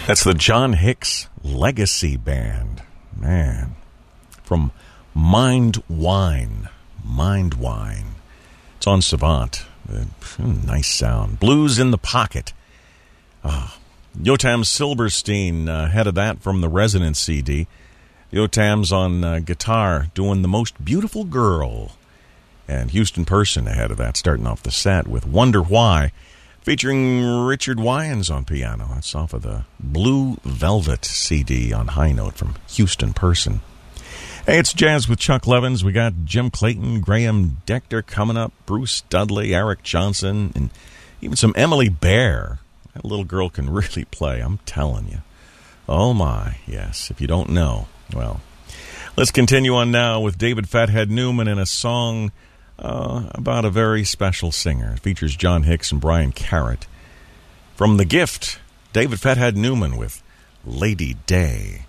That's the John Hicks Legacy Band. Man. From Mind Wine. Mind Wine. It's on Savant. Nice sound. Blues in the Pocket. Yotam Silverstein ahead of that from the Resonance CD. Yotam's on guitar doing The Most Beautiful Girl. And Houston Person ahead of that, starting off the set with Wonder Why, featuring Richard Wyans on piano. That's off of the Blue Velvet CD on High Note from Houston Person. Hey, it's Jazz with Chuck Levins. We got Jim Clayton, Graham Decter coming up, Bruce Dudley, Eric Johnson, and even some Emily Bear. That little girl can really play, I'm telling you. Oh my, yes, if you don't know. Well, let's continue on now with David Fathead Newman in a song about a very special singer. It features John Hicks and Brian Carrott. From The Gift, David Fathead Newman with Lady Day.